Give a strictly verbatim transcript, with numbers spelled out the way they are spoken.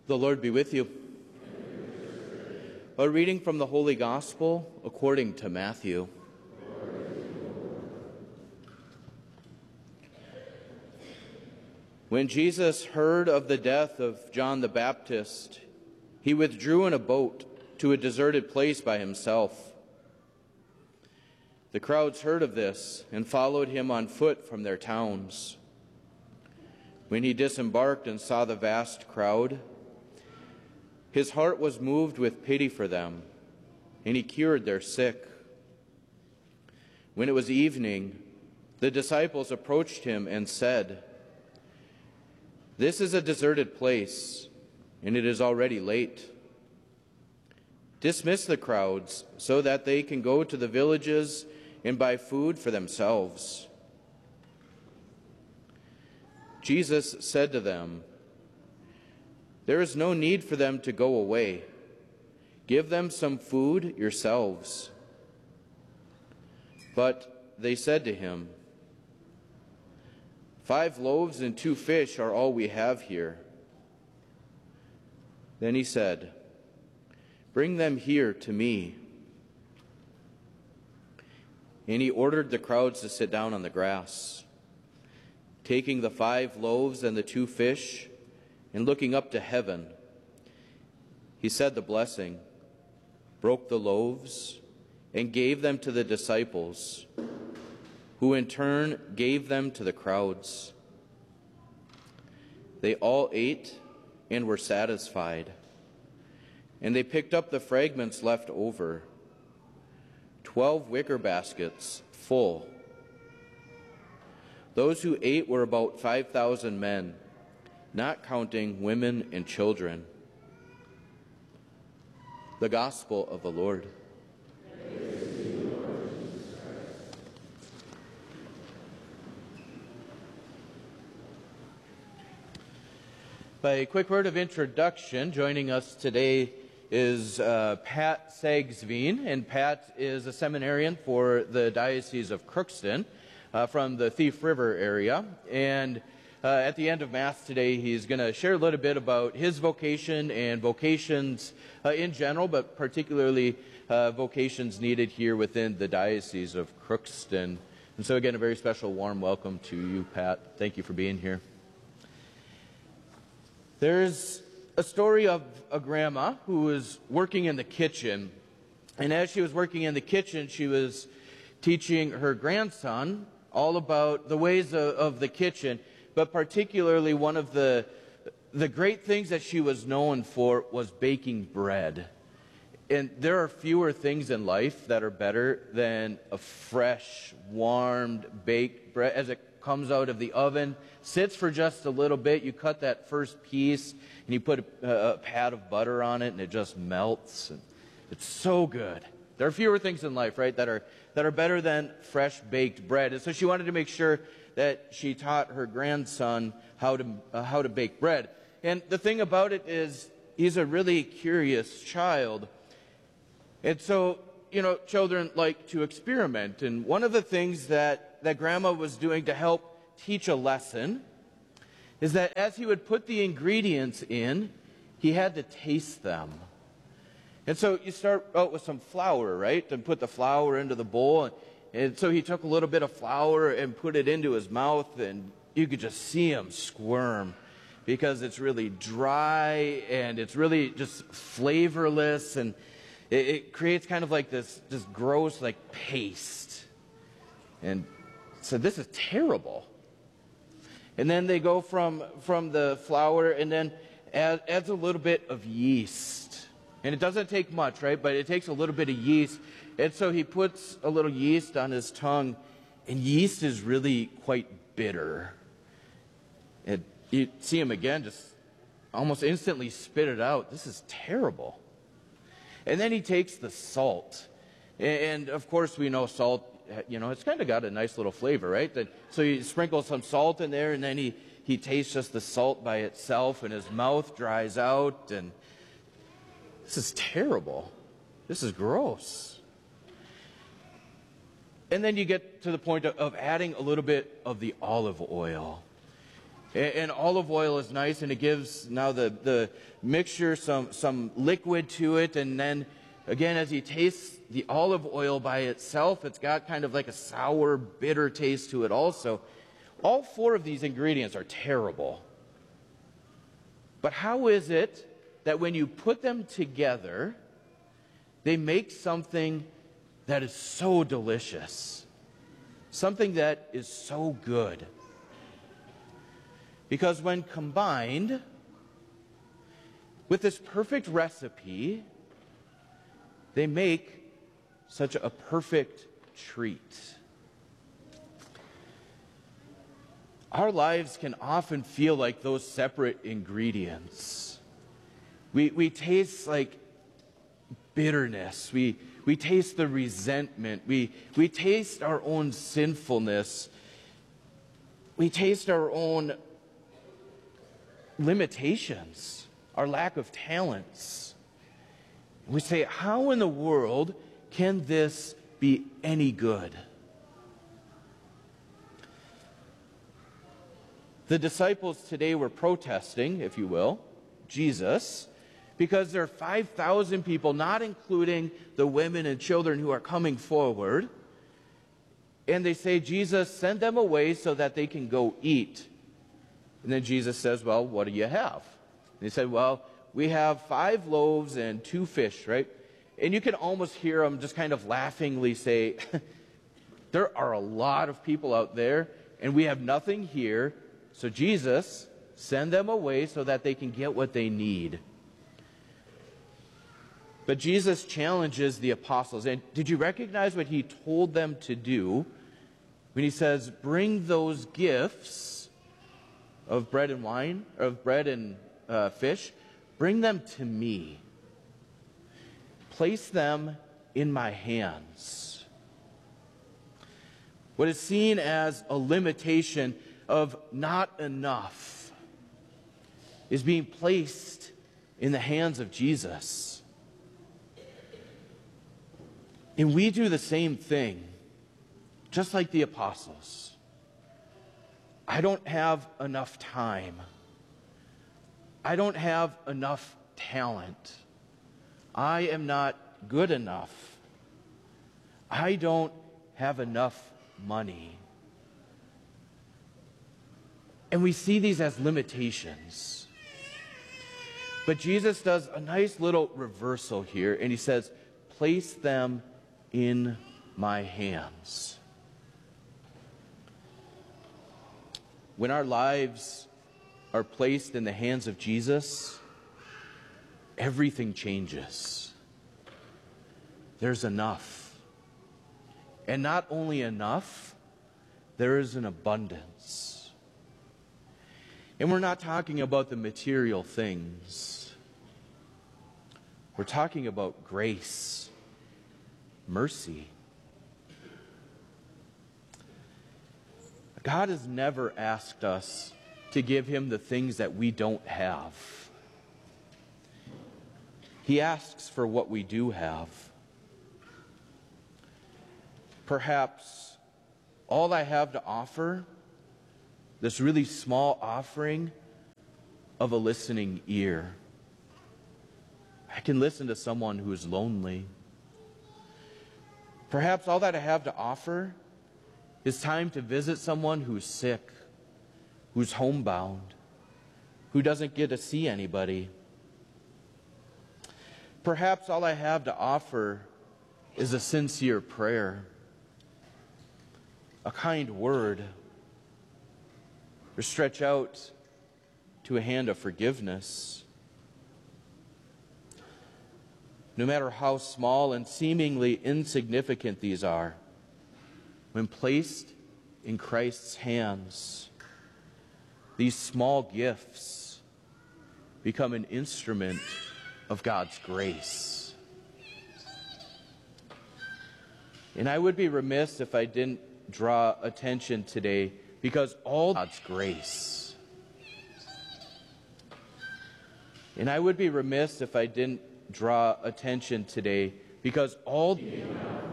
The Lord be with you. A reading from the Holy Gospel according to Matthew. When Jesus heard of the death of John the Baptist, he withdrew in a boat to a deserted place by himself. The crowds heard of this and followed him on foot from their towns. When he disembarked and saw the vast crowd, his heart was moved with pity for them, and he cured their sick. When it was evening, the disciples approached him and said, "This is a deserted place, and it is already late. Dismiss the crowds so that they can go to the villages and buy food for themselves." Jesus said to them, "There is no need for them to go away. Give them some food yourselves." But they said to him, "Five loaves and two fish are all we have here." Then he said, "Bring them here to me." And he ordered the crowds to sit down on the grass. Taking the five loaves and the two fish, and looking up to heaven, he said the blessing, broke the loaves, and gave them to the disciples, who in turn gave them to the crowds. They all ate and were satisfied, and they picked up the fragments left over, twelve wicker baskets full. Those who ate were about five thousand men, not counting women and children. The Gospel of the Lord. By a quick word of introduction, joining us today is uh, Pat Sagsveen, and Pat is a seminarian for the Diocese of Crookston uh, from the Thief River area. And uh, at the end of Mass today, he's going to share a little bit about his vocation and vocations uh, in general, but particularly uh, vocations needed here within the Diocese of Crookston. And so again, a very special warm welcome to you, Pat. Thank you for being here. There's a story of a grandma who was working in the kitchen, and as she was working in the kitchen, she was teaching her grandson all about the ways of, of the kitchen, but particularly one of the the great things that she was known for was baking bread. And there are fewer things in life that are better than a fresh, warmed, baked bread as it comes out of the oven, sits for just a little bit. You cut that first piece and you put a, a pat of butter on it and it just melts. And it's so good. There are fewer things in life, right, that are that are better than fresh baked bread. And so she wanted to make sure that she taught her grandson how to uh, how to bake bread. And the thing about it is he's a really curious child. And so, you know, children like to experiment. And one of the things that that Grandma was doing to help teach a lesson is that as he would put the ingredients in, he had to taste them. And so you start out with some flour, right? And put the flour into the bowl. And, and so he took a little bit of flour and put it into his mouth, and you could just see him squirm because it's really dry and it's really just flavorless, and it, it creates kind of like this, this gross like paste. And so this is terrible. And then they go from, from the flour and then add, adds a little bit of yeast. And it doesn't take much, right? But it takes a little bit of yeast. And so he puts a little yeast on his tongue. And yeast is really quite bitter. And you see him again just almost instantly spit it out. This is terrible. And then he takes the salt. And of course we know salt, you know, it's kind of got a nice little flavor, right? So you sprinkle some salt in there, and then he, he tastes just the salt by itself, and his mouth dries out, and this is terrible. This is gross. And then you get to the point of, of adding a little bit of the olive oil. And olive oil is nice, and it gives now the, the mixture some, some liquid to it. And then, again, as you taste the olive oil by itself, it's got kind of like a sour, bitter taste to it also. All four of these ingredients are terrible. But how is it that when you put them together, they make something that is so delicious? Something that is so good? Because when combined with this perfect recipe, they make such a perfect treat. Our lives can often feel like those separate ingredients. We, we taste like bitterness. We, we taste the resentment. We, we taste our own sinfulness. We taste our own limitations, our lack of talents. We say, how in the world can this be any good? The disciples today were protesting, if you will, Jesus, because there are five thousand people, not including the women and children who are coming forward. And they say, Jesus, send them away so that they can go eat. And then Jesus says, well, what do you have? And they said, well, we have five loaves and two fish, right? And you can almost hear them just kind of laughingly say, there are a lot of people out there, and we have nothing here. So Jesus, send them away so that they can get what they need. But Jesus challenges the apostles. And did you recognize what he told them to do when he says, bring those gifts of bread and wine, of bread and uh, fish, bring them to me. Place them in my hands. What is seen as a limitation of not enough is being placed in the hands of Jesus. And we do the same thing, just like the apostles. I don't have enough time. I don't have enough talent. I am not good enough. I don't have enough money. And we see these as limitations. But Jesus does a nice little reversal here, and he says, place them in my hands. When our lives are placed in the hands of Jesus, everything changes. There's enough. And not only enough, there is an abundance. And we're not talking about the material things. We're talking about grace, mercy. God has never asked us to give him the things that we don't have. He asks for what we do have. Perhaps all I have to offer, this really small offering of a listening ear. I can listen to someone who is lonely. Perhaps all that I have to offer is time to visit someone who's sick, who's homebound, who doesn't get to see anybody. Perhaps all I have to offer is a sincere prayer, a kind word, or stretch out to a hand of forgiveness. No matter how small and seemingly insignificant these are, when placed in Christ's hands, these small gifts become an instrument of God's grace. And I would be remiss if I didn't draw attention today, because all God's grace. And I would be remiss if I didn't draw attention today, because all